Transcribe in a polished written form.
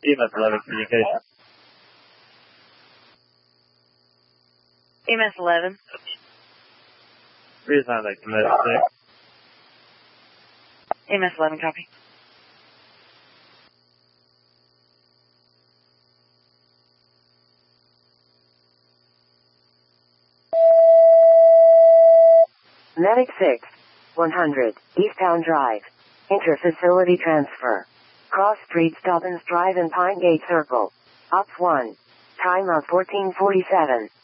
EMS 11 communication. EMS 11. Reassign that commit 6. EMS 11, copy. Medic 6, 100, Eastbound Drive. Inter-facility transfer. Cross Street Dobbins Drive and Pine Gate Circle. Ops 1. Time of 1447.